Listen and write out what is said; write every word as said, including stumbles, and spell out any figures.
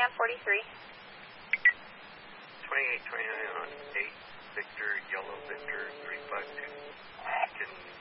on forty-three. twenty-eight twenty-nine on eight, Victor, Yellow Victor, three five two. Can